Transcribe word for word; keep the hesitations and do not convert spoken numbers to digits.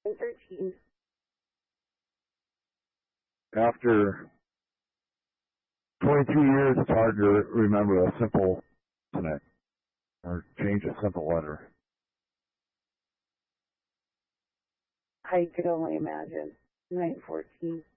thirteen. After twenty-two years, it's hard to remember a simple consonant or change a simple letter. I could only imagine. nine fourteen.